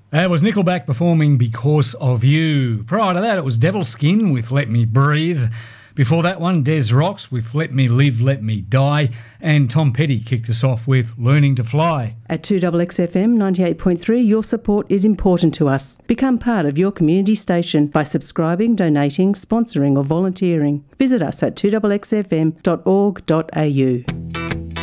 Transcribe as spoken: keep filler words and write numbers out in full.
That was Nickelback performing Because of You. Prior to that, it was Devil Skin with Let Me Breathe. Before that one, Des Rocks with Let Me Live, Let Me Die. And Tom Petty kicked us off with Learning to Fly. At two X X F M ninety-eight point three, your support is important to us. Become part of your community station by subscribing, donating, sponsoring or volunteering. Visit us at two x x f m dot org dot a u.